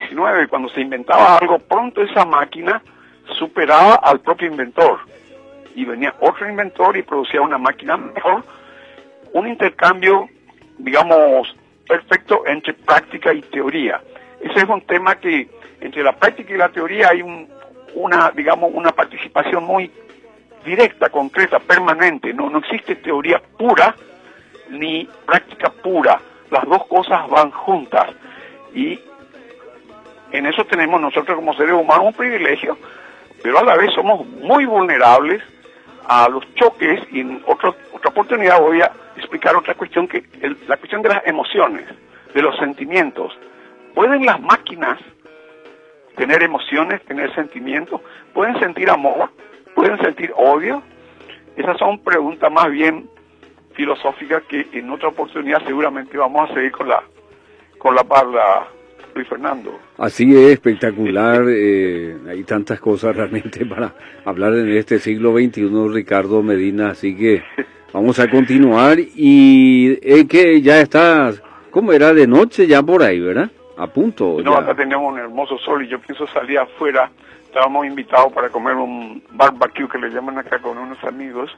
XIX, cuando se inventaba algo, pronto esa máquina superaba al propio inventor. Y venía otro inventor y producía una máquina mejor. Un intercambio, digamos, perfecto entre práctica y teoría. Ese es un tema que entre la práctica y la teoría hay una participación muy directa, concreta, permanente. No existe teoría pura ni práctica pura. Las dos cosas van juntas. Y en eso tenemos nosotros como seres humanos un privilegio, pero a la vez somos muy vulnerables a los choques. Y en otra oportunidad voy a explicar otra cuestión, la cuestión de las emociones, de los sentimientos. ¿Pueden las máquinas tener emociones, tener sentimientos? ¿Pueden sentir amor? ¿Pueden sentir odio? Esas son preguntas más bien filosóficas que en otra oportunidad seguramente vamos a seguir con la parla, Luis Fernando. Así es, espectacular. Hay tantas cosas realmente para hablar en este siglo XXI, Ricardo Medina, así que vamos a continuar. Y que ya está, ¿cómo era? De noche ya por ahí, ¿verdad? A punto. No, ya. acá tenemos un hermoso sol y yo pienso salir afuera. Estábamos invitados para comer un barbecue que le llaman acá con unos amigos.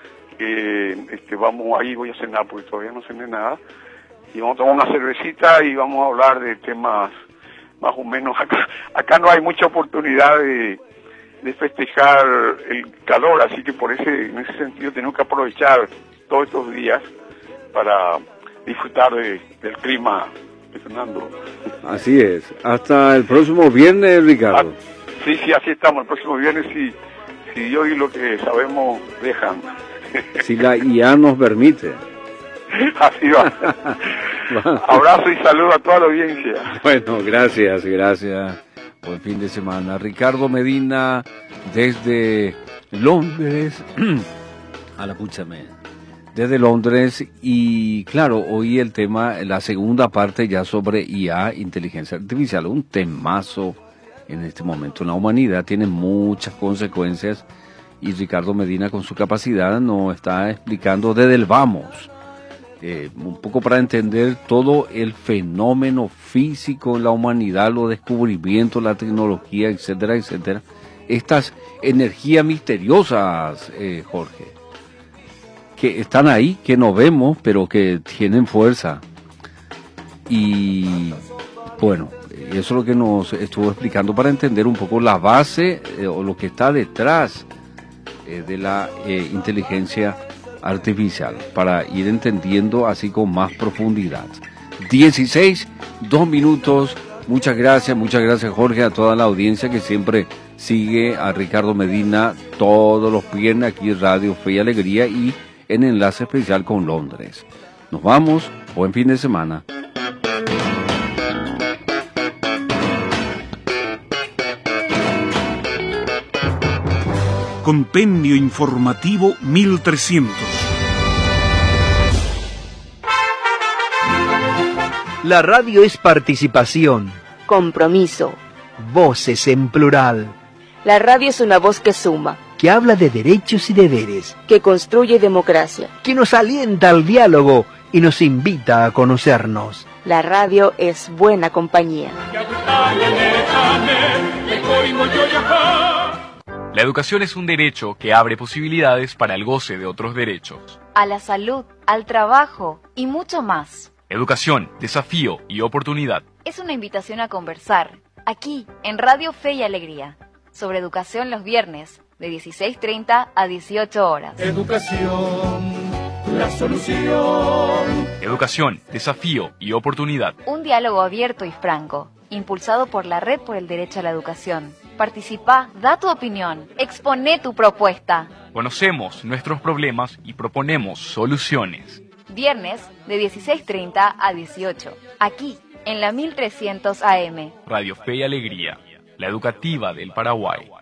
Vamos ahí, voy a cenar porque todavía no cené nada. Y vamos a tomar una cervecita y vamos a hablar de temas más o menos. Acá no hay mucha oportunidad de festejar el calor, así que en ese sentido tenemos que aprovechar todos estos días para disfrutar del clima de Fernando. Así es. Hasta el próximo viernes, Ricardo. Sí, así estamos. El próximo viernes, si Dios y lo que sabemos dejan. Si la IA nos permite. Así va. Abrazo y saludo a toda la audiencia. Bueno, gracias. Buen fin de semana. Ricardo Medina, desde Londres. Desde Londres. Y claro, hoy el tema, la segunda parte ya sobre IA, inteligencia artificial, un temazo en este momento. La humanidad tiene muchas consecuencias y Ricardo Medina, con su capacidad, nos está explicando desde el vamos. Un poco para entender todo el fenómeno físico en la humanidad, los descubrimientos, la tecnología, etcétera, etcétera. Estas energías misteriosas, Jorge, que están ahí, que no vemos, pero que tienen fuerza. Y bueno, eso es lo que nos estuvo explicando para entender un poco la base o lo que está detrás de la inteligencia artificial, para ir entendiendo así con más profundidad. 2 minutos. Muchas gracias Jorge, a toda la audiencia que siempre sigue a Ricardo Medina todos los viernes aquí en Radio Fe y Alegría y en enlace especial con Londres. Nos vamos, buen fin de semana. Compendio Informativo 1300. La radio es participación, compromiso, voces en plural, la radio es una voz que suma, que habla de derechos y deberes, que construye democracia, que nos alienta al diálogo y nos invita a conocernos. La radio es buena compañía. La educación es un derecho que abre posibilidades para el goce de otros derechos. A la salud, al trabajo y mucho más. Educación, desafío y oportunidad. Es una invitación a conversar, aquí, en Radio Fe y Alegría, sobre educación los viernes, de 16:30 a 18 horas. Educación, la solución. Educación, desafío y oportunidad. Un diálogo abierto y franco, impulsado por la Red por el Derecho a la Educación. Participa, da tu opinión, exponé tu propuesta. Conocemos nuestros problemas y proponemos soluciones. Viernes de 16:30 a 18, aquí en la 1300 AM. Radio Fe y Alegría, la educativa del Paraguay.